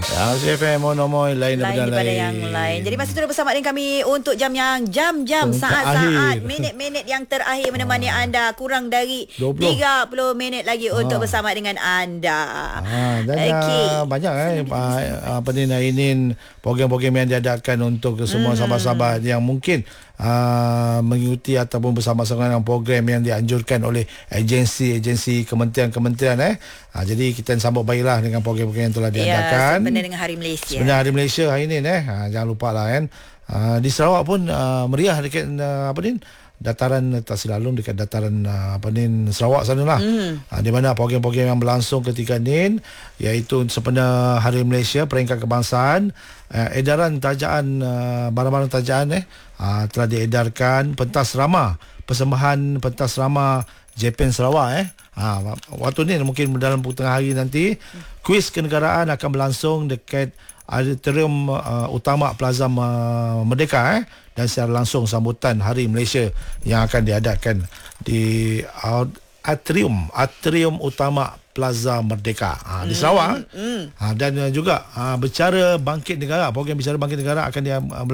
Asyik FM Monomoy lain daripada yang lain. Jadi masih terus bersama dengan kami untuk jam-jam saat-saat minit-minit yang terakhir menemani anda. Kurang dari 30 minit lagi untuk bersama dengan anda. Dan banyak ini program-program yang diadakan untuk semua sahabat-sahabat yang mungkin mengikuti ataupun bersama-sama dengan program yang dianjurkan oleh agensi kementerian-kementerian. Jadi kita sambut baiklah dengan program-program yang telah diadakan. Sebenarnya dengan Hari Malaysia. Sebenarnya Hari Malaysia hari ini jangan lupa lah kan. Di Sarawak pun meriah dekat dataran Tasillalung, dekat dataran Sarawak sana lah. Di mana program-program yang berlangsung ketika ni iaitu sempena Hari Malaysia peringkat kebangsaan, edaran tajaan barang-barang tajaan telah diedarkan, pentas rama, persembahan pentas rama Japan Sarawak waktu ni mungkin dalam tengah hari nanti kuis kenegaraan akan berlangsung dekat Auditorium Utama Plaza Merdeka dan secara langsung sambutan Hari Malaysia yang akan diadakan di Atrium Utama Plaza Merdeka di Sarawak. Dan juga bicara bangkit negara, program bicara bangkit negara akan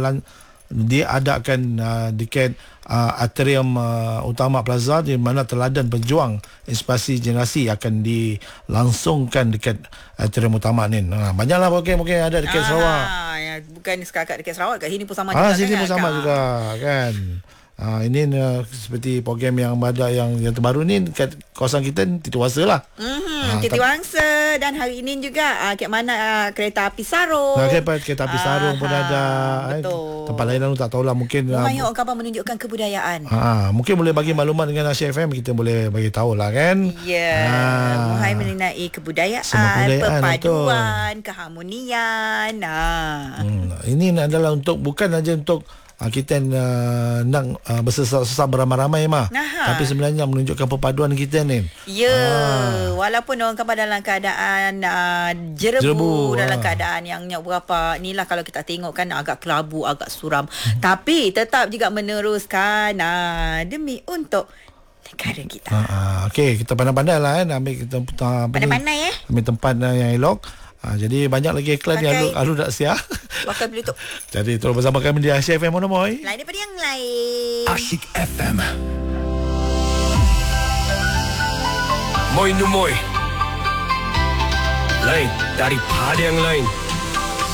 diadakan dekat Atrium Utama Plaza, di mana teladan pejuang inspirasi generasi akan dilangsungkan dekat Atrium Utama ni. Banyaklah program-program yang ada dekat Sarawak. Bukan setakat dekat Sarawak, kat sini pun sama juga. Sini pun sama juga kan. Ini seperti program yang ada yang terbaru ni kat kawasan kita Titiwangsa lah. Titiwangsa, dan hari ini juga kat mana kereta api Sarung. Kereta api Sarung pun ada. Betul. Tempat lain tak tahulah, mungkin banyak orang kabar menunjukkan kebudayaan. Mungkin boleh bagi maklumat dengan Asyik FM, kita boleh bagi tahulah kan. Muhai mengenai kebudayaan, perpaduan, keharmonian. Ini adalah untuk, bukan saja untuk kita nak bersesat beramai-ramai tapi sebenarnya menunjukkan perpaduan kita ni. Walaupun orang kabar dalam keadaan jerebu, dalam keadaan yang berapa inilah, kalau kita tengok kan agak kelabu, agak suram, tapi tetap juga meneruskan demi untuk negara kita. Okey, kita pandai-pandai lah ambil kita pandai-pandai ambil tempat yang elok. Jadi banyak lagi iklan yang Alu nak siap. Pakai Bluetooth. Jadi terus bersama kami di Asyik FM Monomoy. Lain daripada yang lain. Asyik FM. Moy Numoy. Lain daripada yang lain.